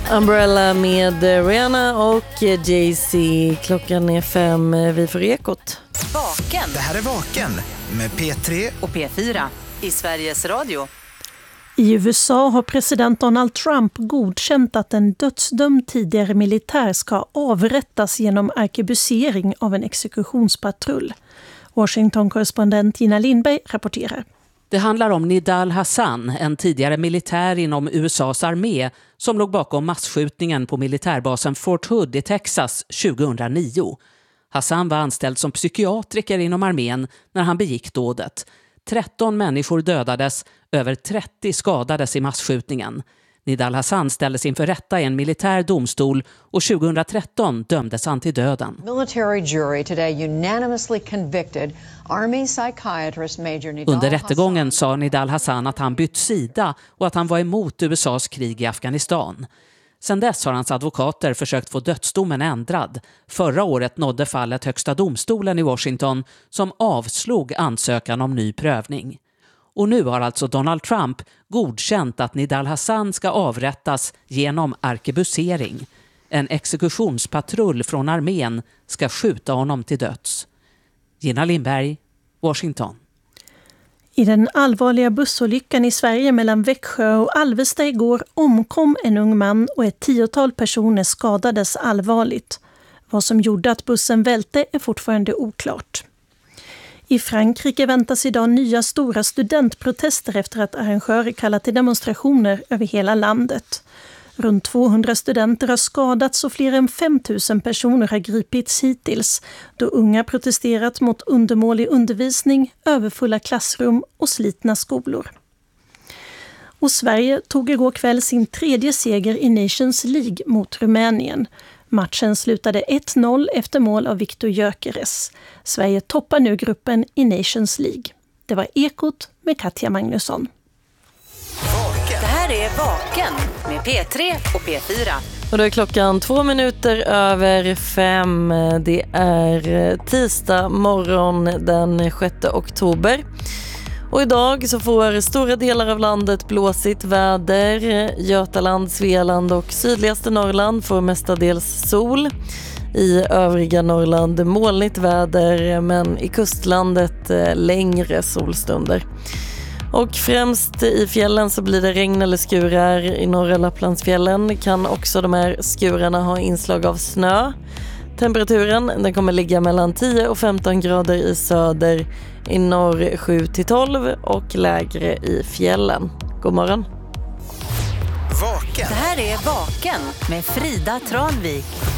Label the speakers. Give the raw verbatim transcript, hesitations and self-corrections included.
Speaker 1: Umbrella med Rihanna och Jay-Z. Klockan är fem, vi får Ekot.
Speaker 2: Vaken.
Speaker 3: Det här är Vaken med P tre
Speaker 2: och P fyra i Sveriges Radio.
Speaker 4: I U S A har president Donald Trump godkänt att en dödsdömd tidigare militär ska avrättas genom arkebusering av en exekutionspatrull. Washington-korrespondent Gina Lindberg rapporterar.
Speaker 5: Det handlar om Nidal Hasan, en tidigare militär inom U S A:s armé som låg bakom massskjutningen på militärbasen Fort Hood i Texas tjugohundranio. Hasan var anställd som psykiatriker inom armén när han begick dådet. tretton människor dödades, över trettio skadades i massskjutningen. Nidal Hasan ställdes inför rätta i en militär domstol och tjugohundratretton dömdes han till döden.
Speaker 6: Military jury today unanimously convicted Army psychiatrist Major Nidal
Speaker 5: Under rättegången
Speaker 6: Hasan.
Speaker 5: sa Nidal Hasan att han bytt sida och att han var emot U S A:s krig i Afghanistan. Sedan dess har hans advokater försökt få dödsdomen ändrad. Förra året nådde fallet högsta domstolen i Washington som avslog ansökan om ny prövning. Och nu har alltså Donald Trump godkänt att Nidal Hasan ska avrättas genom arkebusering. En exekutionspatrull från armén ska skjuta honom till döds. Gina Lindberg, Washington.
Speaker 4: I den allvarliga bussolyckan i Sverige mellan Växjö och Alvesta igår omkom en ung man och ett tiotal personer skadades allvarligt. Vad som gjorde att bussen välte är fortfarande oklart. I Frankrike väntas idag nya stora studentprotester efter att arrangörer kallat till demonstrationer över hela landet. Runt tvåhundra studenter har skadats och fler än fem tusen personer har gripits hittills då unga protesterat mot undermålig undervisning, överfulla klassrum och slitna skolor. Och Sverige tog igår kväll sin tredje seger i Nations League mot Rumänien. Matchen slutade ett noll efter mål av Viktor Gyökeres. Sverige toppar nu gruppen i Nations League. Det var Ekot med Katja Magnusson.
Speaker 2: Det här är Vaken med P tre och P fyra.
Speaker 1: Och då är klockan två minuter över fem. Det är tisdag morgon den sjätte oktober. Och idag så får stora delar av landet blåsigt väder. Götaland, Svealand och sydligaste Norrland får mestadels sol. I övriga Norrland molnigt väder, men i kustlandet längre solstunder. Och främst i fjällen så blir det regn eller skurar. I norra Lapplandsfjällen kan också de här skurarna ha inslag av snö. Temperaturen den kommer ligga mellan tio och femton grader i söder, i norr sju till tolv och lägre i fjällen. God morgon.
Speaker 3: Vaken.
Speaker 2: Det här är Vaken med Frida Tranvik.